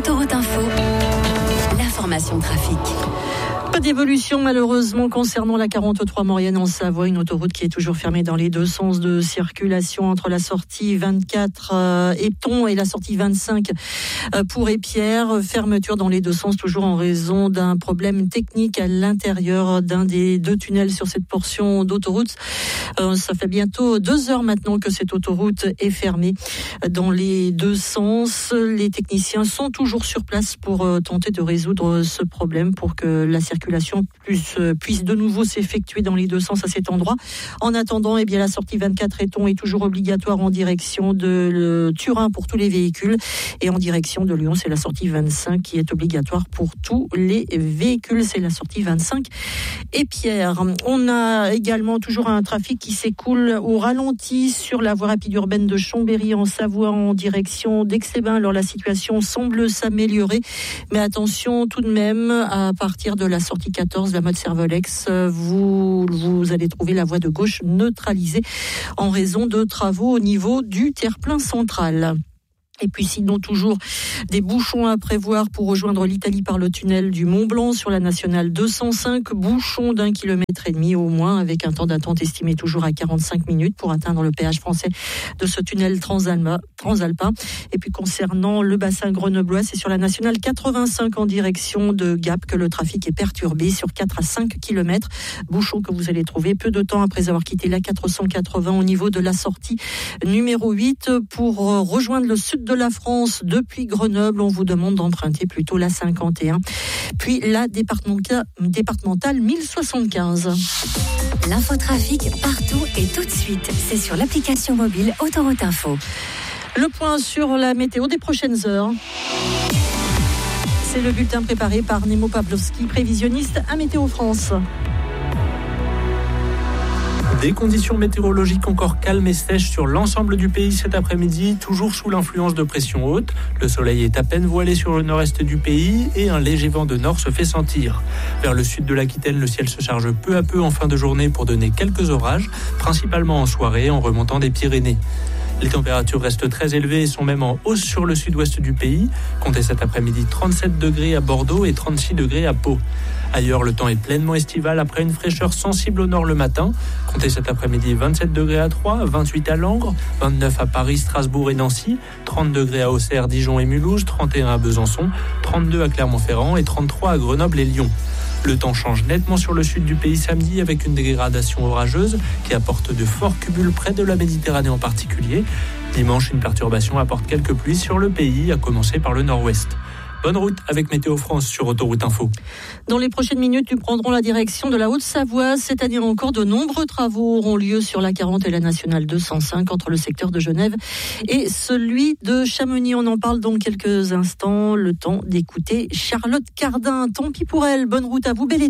Autoroute Info, l'information trafic. Pas d'évolution malheureusement concernant la 43 Maurienne en Savoie, une autoroute qui est toujours fermée dans les deux sens de circulation entre la sortie 24 Epton et la sortie 25 pour Épierre. Fermeture dans les deux sens toujours en raison d'un problème technique à l'intérieur d'un des deux tunnels sur cette portion d'autoroute. Ça fait bientôt 2 heures maintenant que cette autoroute est fermée dans les deux sens. Les techniciens sont toujours sur place pour tenter de résoudre ce problème pour que la circulation puisse de nouveau s'effectuer dans les deux sens à cet endroit. En attendant, la sortie 24 Epton est toujours obligatoire en direction de Turin pour tous les véhicules et en direction de Lyon, c'est la sortie 25 qui est obligatoire pour tous les véhicules. C'est la sortie 25 Épierre. On a également toujours un trafic qui s'écoule au ralenti sur la voie rapide urbaine de Chambéry en Savoie en direction d'Aix-les-Bains. Alors la situation semble s'améliorer, mais attention tout de même, à partir de la sortie 14, la mode Cervolex, vous allez trouver la voie de gauche neutralisée en raison de travaux au niveau du terre-plein central. Et puis sinon, toujours des bouchons à prévoir pour rejoindre l'Italie par le tunnel du Mont-Blanc sur la nationale 205. Bouchon d'1,5 km au moins, avec un temps d'attente estimé toujours à 45 minutes pour atteindre le péage français de ce tunnel transalpin. Et puis concernant le bassin grenoblois, c'est sur la nationale 85 en direction de Gap que le trafic est perturbé sur 4 à 5 km. Bouchon que vous allez trouver peu de temps après avoir quitté la 480 au niveau de la sortie numéro 8 pour rejoindre le sud de la France depuis Grenoble. On vous demande d'emprunter plutôt la 51 puis la départementale 1075. L'infotrafic partout et tout de suite, c'est sur l'application mobile Autoroute Info. Le point sur la météo des prochaines heures. C'est le bulletin préparé par Nemo Pavlovski, prévisionniste à Météo France. Des conditions météorologiques encore calmes et sèches sur l'ensemble du pays cet après-midi, toujours sous l'influence de pression haute. Le soleil est à peine voilé sur le nord-est du pays et un léger vent de nord se fait sentir. Vers le sud de l'Aquitaine, le ciel se charge peu à peu en fin de journée pour donner quelques orages, principalement en soirée en remontant des Pyrénées. Les températures restent très élevées et sont même en hausse sur le sud-ouest du pays. Comptez cet après-midi 37 degrés à Bordeaux et 36 degrés à Pau. Ailleurs, le temps est pleinement estival après une fraîcheur sensible au nord le matin. Comptez cet après-midi 27 degrés à Troyes, 28 à Langres, 29 à Paris, Strasbourg et Nancy, 30 degrés à Auxerre, Dijon et Mulhouse, 31 à Besançon, 32 à Clermont-Ferrand et 33 à Grenoble et Lyon. Le temps change nettement sur le sud du pays samedi avec une dégradation orageuse qui apporte de forts cumuls près de la Méditerranée en particulier. Dimanche, une perturbation apporte quelques pluies sur le pays, à commencer par le nord-ouest. Bonne route avec Météo France sur Autoroute Info. Dans les prochaines minutes, nous prendrons la direction de la Haute-Savoie. Cette année encore, de nombreux travaux auront lieu sur la 40 et la nationale 205 entre le secteur de Genève et celui de Chamonix. On en parle dans quelques instants. Le temps d'écouter Charlotte Cardin. Tant pis pour elle. Bonne route à vous. Bel été.